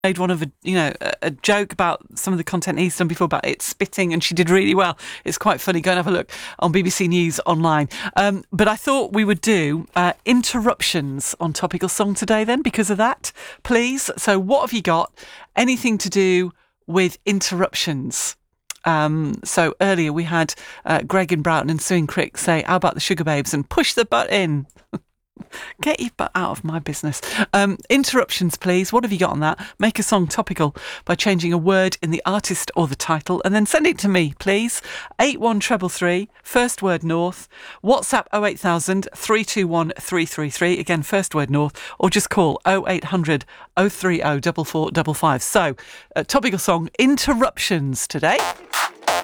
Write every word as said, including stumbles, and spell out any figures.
made one of a, you know, a, a joke about some of the content he's done before about it spitting, and she did really well. It's quite funny. Go and have a look on B B C News Online. Um, but I thought we would do uh, interruptions on Topical Song today then, because of that, please. So what have you got? Anything to do with interruptions? Um, so earlier we had uh, Greg in Broughton and Sue in Crick say, how about the Sugar Babes, and push the button. Get your butt out of my business. Um, interruptions, please. What have you got on that? Make a song topical by changing a word in the artist or the title, and then send it to me, please. eight one three three, first word North. WhatsApp oh eight thousand, three two one, three three three. Again, first word North. Or just call oh eight hundred, oh three oh, four four five five. So, uh, topical song, interruptions today.